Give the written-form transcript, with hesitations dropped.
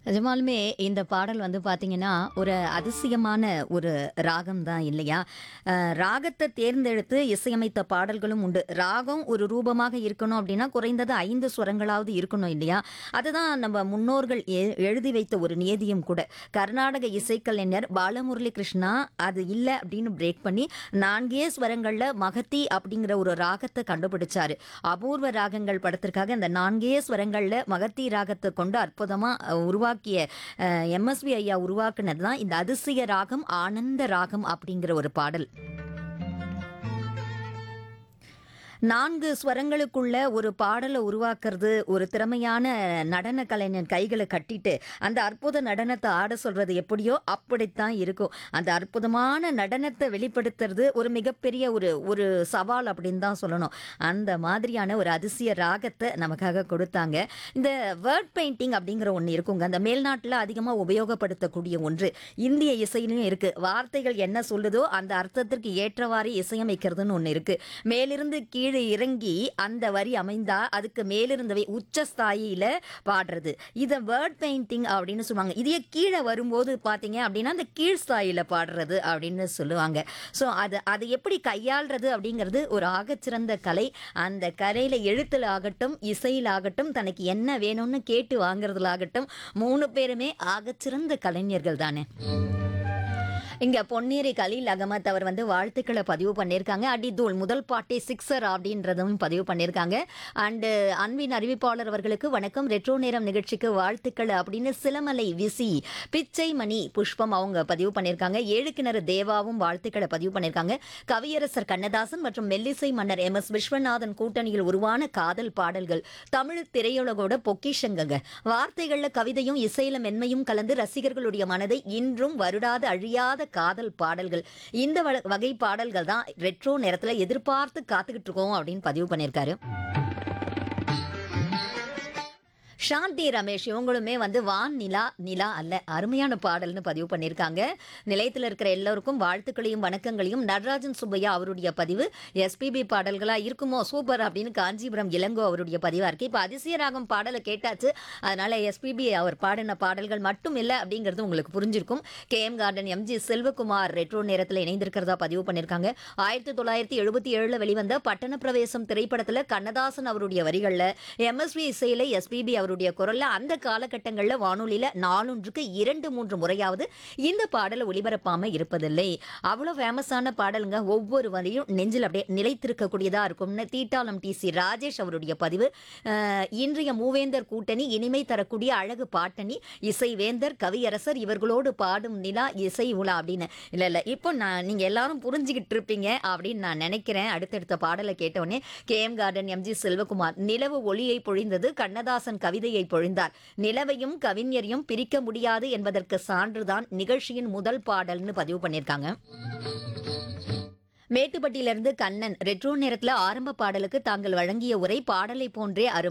நிஜமாலுமே இந்த பாடல் வந்து பார்த்தீங்கன்னா, ஒரு அதிசயமான ஒரு ராகம் தான் இல்லையா? ராகத்த தேர்ந்தெடுத்து இசையமைத்த பாடல்களும் உண்டு. ராகம் ஒரு ரூபமாக இருக்கணும் அப்டின்னா, குறைந்தது 5 ஸ்வரங்களாவது இருக்கணும் இல்லையா? அதுதான் நம்ம முன்னோர்கள் எழுதி வைத்த ஒரு நியதியும் கூட. கர்நாடக இசைக்கலைஞர் பாலமுரளி கிருஷ்ணா, அது இல்ல அப்டின்னு பிரேக் பண்ணி 4 ஸ்வரங்கள்ல மகத்தி அப்டிங்கிற ஒரு ராகத்த கண்டுபிடிச்சாரு. அபூர்வ ராகங்கள் படத்திற்காக அந்த 4 ஸ்வரங்கள்ல மகத்தி ராகத்த கொண்டு அற்புதமா உருவாக்கிய எம்எஸ்வி ஐயா உருவாக்குனது தான் இந்த அதிசய ராகம் ஆனந்த ராகம் அப்படிங்கிற ஒரு பாடல். 4 ஸ்வரங்களுக்குள்ள ஒரு பாடல உருவாக்குறது ஒரு திறமையான நடன கலைஞன் கைகள கட்டிட்டு, அந்த அற்புத நடனத்த ஆட சொல்றது எப்படியோ அப்படித்தான் இருக்கும். அந்த அற்புதமான நடனத்த வெளிப்படுத்துறது ஒரு மிகப்பெரிய ஒரு ஒரு சவால் அப்படின்னு தான் சொல்லணும். அந்த மாதிரியான ஒரு அதிசய ராகத்த நமக்காக கொடுத்தாங்க. இந்த வேர்ட் பெயிண்டிங் அப்படிங்கிற ஒண்ணு இருக்குங்க. அந்த மேல்நாட்டுல அதிகமா உபயோகப்படுத்தக்கூடிய ஒன்று. இந்திய இசையிலும் இருக்கு. வார்த்தைகள் என்ன சொல்லுதோ அந்த அர்த்தத்திற்கு ஏற்றவாறு இசையமைக்கிறதுன்னு ஒண்ணு இருக்கு. மேலிருந்து கீழே இறங்கி அந்த வரி அமைந்தா அதுக்கு மேலிருந்தவை உச்சஸ்தாயில பாடுறது. இத வேர்ட் பெயிண்டிங் அப்படின்னு சொல்லுவாங்க. இதே கீழே வரும்போது பார்த்தீங்க அப்படின்னா, அந்த கீழ் ஸ்தாயில பாடுறது அப்படின்னு சொல்லுவாங்க. ஸோ அது எப்படி கையாள்றது அப்படிங்கிறது ஒரு ஆகச்சிறந்த கலை. அந்த கலையில எழுத்துல ஆகட்டும், இசையில் ஆகட்டும், தனக்கு என்ன வேணும்னு கேட்டு வாங்குறதுல ஆகட்டும், 3 பேருமே ஆகச்சிறந்த கலைஞர்கள் தானே. இங்க பொன்னேரி கலீல் அகமத் அவர் வந்து வாழ்த்துக்களை பதிவு பண்ணியிருக்காங்க. அடிதூள் முதல் பாட்டே சிக்ஸர் அப்படின்றதும் பதிவு பண்ணியிருக்காங்க. அண்டு அன்பின் அறிவிப்பாளர் அவர்களுக்கு வணக்கம், ரெட்ரோ நேரம் நிகழ்ச்சிக்கு வாழ்த்துக்கள் அப்படின்னு சிலமலை விசி பிச்சை மணி புஷ்பம் அவங்க பதிவு பண்ணியிருக்காங்க. ஏழுக்கிணறு தேவாவும் வாழ்த்துக்களை பதிவு பண்ணியிருக்காங்க. கவியரசர் கண்ணதாசன் மற்றும் மெல்லிசை மன்னர் எம் எஸ் விஸ்வநாதன் கூட்டணியில் உருவான காதல் பாடல்கள் தமிழ் திரையுலகோட பொக்கிஷங்கங்க. வார்த்தைகள்ல கவிதையும் இசையில மென்மையும் கலந்து ரசிகர்களுடைய மனதை இன்றும் வருடாத அழியாத காதல் பாடல்கள். இந்த வகை பாடல்கள் தான் ரெட்ரோ நேரத்துல எதிர்பார்த்து காத்துக்கிட்டு இருக்கோம் அப்படின்னு பதிவு பண்ணியிருக்காரு. சாந்தி ரமேஷ் இவங்களுமே வந்து வான் நிலா நிலா அல்ல அருமையான பாடல்னு பதிவு பண்ணியிருக்காங்க. நிலையத்தில் இருக்கிற எல்லோருக்கும் வாழ்த்துக்களையும் வணக்கங்களையும். நடராஜன் சுப்பையா அவருடைய பதிவு எஸ்பிபி பாடல்களா இருக்குமோ சூப்பர் அப்படின்னு காஞ்சிபுரம் இளங்கோ அவருடைய பதிவா இருக்கு. இப்போ அதிசய ராகம் பாடலை கேட்டாச்சு, அதனால எஸ்பிபி அவர் பாடின பாடல்கள் மட்டும் இல்லை அப்படிங்கிறது உங்களுக்கு புரிஞ்சிருக்கும். KM garden MG Selvakumar retro நேரத்தில் இணைந்திருக்கிறதா பதிவு பண்ணியிருக்காங்க. 1977 வெளிவந்த பட்டண பிரவேசம் திரைப்படத்தில் கண்ணதாசன் அவருடைய வரிகளில் எம்எஸ்வி இசையில எஸ்பிபி அவருடைய குரல்ல அந்த காலகட்டங்களில் வானொலியில நாளொன்றுக்கு 2-3 முறையாவது இந்த பாடலை ஒளிபரப்பாம இருப்பதில்லை. அவ்வளோ ஃபேமஸான பாடலுங்க. ஒவ்வொரு வரியும் நெஞ்சில் அப்படியே நிலைத்திருக்கக்கூடியதா இருக்கும்னு தீட்டாளம் டிசி ராஜேஷ் அவருடைய பதிவு. இன்றைய மூவேந்தர் கூட்டணி இனிமை தரக்கூடிய அழகு பாட்டணி, இசை வேந்தர் கவியரசர் இவர்களோடு பாடும் நிலா இசை உலா அப்படின்னு. இல்ல இப்போ நீங்க எல்லாரும் புரிஞ்சுக்கிட்டு இருப்பீங்க அப்படின்னு நான் நினைக்கிறேன். அடுத்தடுத்த பாடலை கேட்டோடனே கேஎம் கார்டன் எம்ஜி செல்வகுமார் நிலவு ஒளியை பொழிந்தது, கண்ணதாசன் கவிதையை பொழிந்தார், நிலவையும் கவிஞரையும் பிரிக்க முடியாது என்பதற்கு சான்றுதான் நிகழ்ச்சியின் முதல் பாடல்னு பதிவு பண்ணியிருக்காங்க. மேட்டுப்பட்டியிலிருந்து கண்ணன் ரெட்ரோ நேரத்தில் ஆரம்ப பாடலுக்கு தாங்கள் வழங்கிய உரை பாடலை போன்றே அருமை.